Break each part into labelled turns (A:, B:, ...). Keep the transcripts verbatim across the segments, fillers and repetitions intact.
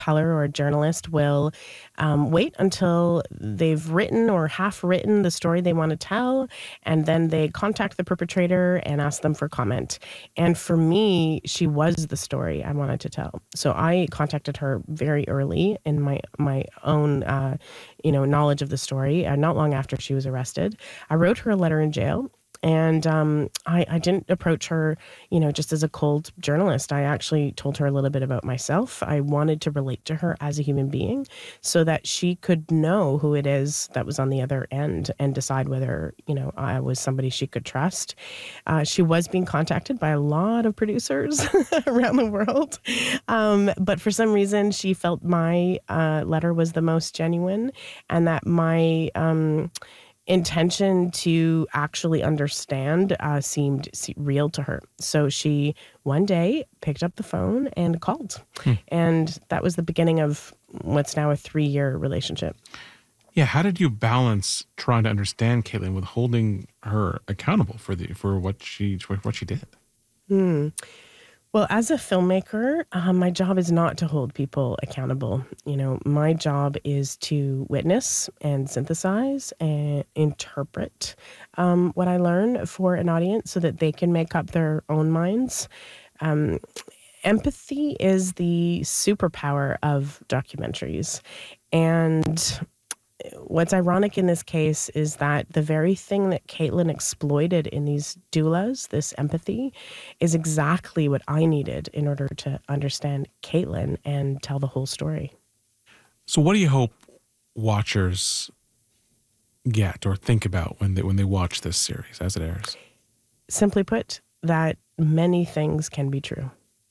A: teller or a journalist will um, wait until they've written or half written the story they want to tell, and then they contact the perpetrator and ask them for comment. And for me, she was the story I wanted to tell. So I contacted her very early in my my own uh, you know knowledge of the story, uh, not long after she was arrested. I wrote her a letter in jail. And um, I, I didn't approach her, you know, just as a cold journalist. I actually told her a little bit about myself. I wanted to relate to her as a human being so that she could know who it is that was on the other end and decide whether, you know, I was somebody she could trust. Uh, she was being contacted by a lot of producers around the world. Um, but for some reason, she felt my uh, letter was the most genuine and that my... Um, intention to actually understand uh, seemed real to her. So she one day picked up the phone and called. Hmm. And that was the beginning of what's now a three-year relationship.
B: Yeah, how did you balance trying to understand Caitlin with holding her accountable for the for what she for what she did?
A: Hmm. Well, as a filmmaker, uh, my job is not to hold people accountable. You know, my job is to witness and synthesize and interpret um, what I learn for an audience so that they can make up their own minds. Um, empathy is the superpower of documentaries. And what's ironic in this case is that the very thing that Caitlin exploited in these doulas, this empathy, is exactly what I needed in order to understand Caitlin and tell the whole story.
B: So what do you hope watchers get or think about when they when they watch this series as it airs?
A: Simply put, that many things can be true.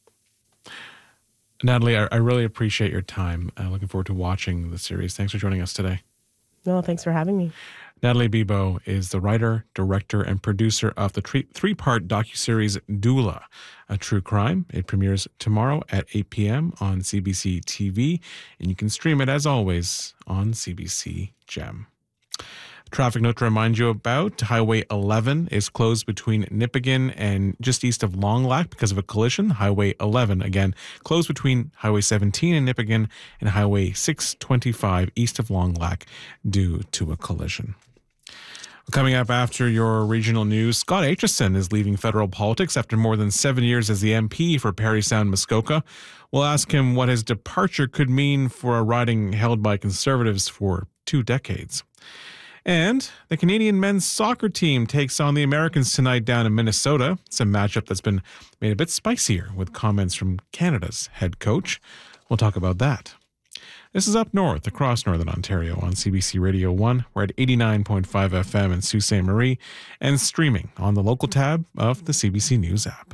B: Natalie, I, I really appreciate your time. Uh, looking forward to watching the series. Thanks for joining us today.
A: Well, thanks for having me.
B: Natalie Bibeau is the writer, director, and producer of the tre- three-part docuseries Doula, a true crime. It premieres tomorrow at eight p.m. on C B C T V, and you can stream it, as always, on C B C Gem. Traffic note to remind you about: Highway eleven is closed between Nipigon and just east of Long Lac because of a collision. Highway eleven, again, closed between Highway seventeen and Nipigon and Highway six twenty-five east of Long Lac due to a collision. Coming up after your regional news, Scott Aitchison is leaving federal politics after more than seven years as the M P for Parry Sound Muskoka. We'll ask him what his departure could mean for a riding held by Conservatives for two decades. And the Canadian men's soccer team takes on the Americans tonight down in Minnesota. It's a matchup that's been made a bit spicier with comments from Canada's head coach. We'll talk about that. This is Up North across Northern Ontario on C B C Radio one. We're at eighty-nine point five F M in Sault Ste. Marie and streaming on the local tab of the C B C News app.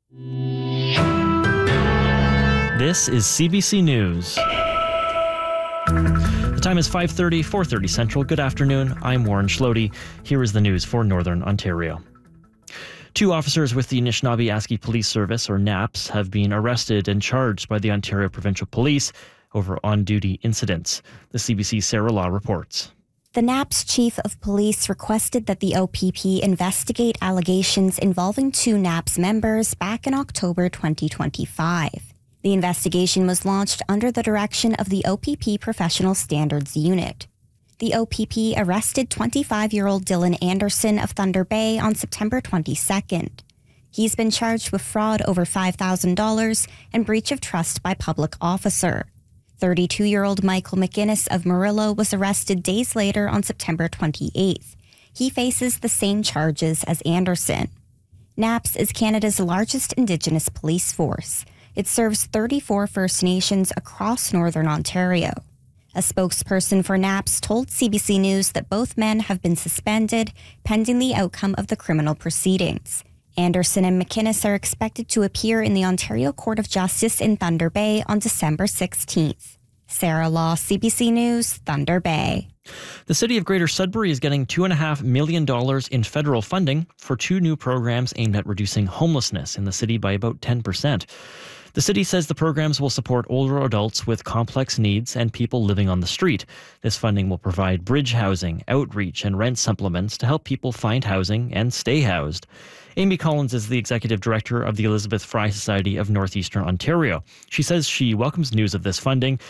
C: This is C B C News. The time is five thirty, four thirty Central. Good afternoon. I'm Warren Schlody. Here is the news for Northern Ontario. Two officers with the Anishinaabe-Aski Police Service, or NAPS, have been arrested and charged by the Ontario Provincial Police over on-duty incidents. The C B C Sarah Law reports.
D: The NAPS chief of police requested that the O P P investigate allegations involving two NAPS members back in October twenty twenty-five. The investigation was launched under the direction of the O P P Professional Standards Unit. The O P P arrested twenty-five-year-old Dylan Anderson of Thunder Bay on September twenty-second. He's been charged with fraud over five thousand dollars and breach of trust by public officer. thirty-two-year-old Michael McGuinness of Murillo was arrested days later on September twenty-eighth. He faces the same charges as Anderson. NAPS is Canada's largest Indigenous police force. It serves thirty-four First Nations across Northern Ontario. A spokesperson for NAPS told C B C News that both men have been suspended pending the outcome of the criminal proceedings. Anderson and McInnes are expected to appear in the Ontario Court of Justice in Thunder Bay on December sixteenth. Sarah Law, C B C News, Thunder Bay.
C: The City of Greater Sudbury is getting two point five million dollars in federal funding for two new programs aimed at reducing homelessness in the city by about ten percent. The city says the programs will support older adults with complex needs and people living on the street. This funding will provide bridge housing, outreach, and rent supplements to help people find housing and stay housed. Amy Collins is the executive director of the Elizabeth Fry Society of Northeastern Ontario. She says she welcomes news of this funding